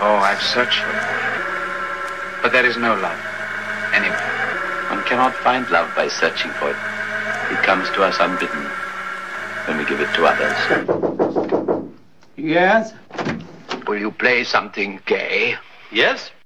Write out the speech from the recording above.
Oh, I've searched for it. But there is no love. Anyway. One cannot find love by searching for it. It comes to us unbidden when we give it to others. Yes? Will you play something gay? Yes?